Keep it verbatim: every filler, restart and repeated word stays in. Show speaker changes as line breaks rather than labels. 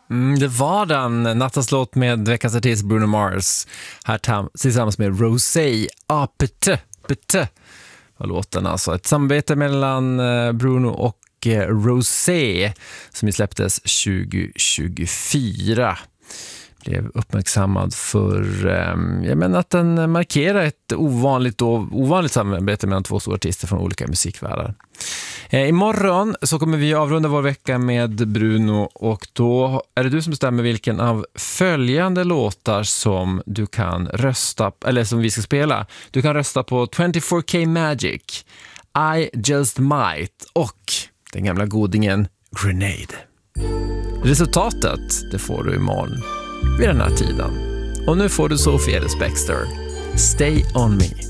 Mm, det var den nattens låt med veckans artist Bruno Mars här tam- tillsammans med Rosé. Ah, pete, pete var låten alltså. Ett samarbete mellan eh, Bruno och eh, Rosé som ju släpptes tjugo tjugofyra. Blev uppmärksammad för eh, jag menar att den markerar ett ovanligt, och, ovanligt samarbete mellan två stora artister från olika musikvärldar. Eh, imorgon så kommer vi avrunda vår vecka med Bruno, och då är det du som bestämmer vilken av följande låtar som du kan rösta, eller som vi ska spela. Du kan rösta på twenty-four K Magic, I Just Might och den gamla godingen Grenade. Resultatet, det får du imorgon vid den här tiden. Och nu får du Sophie Ellis-Bextor, Stay On Me.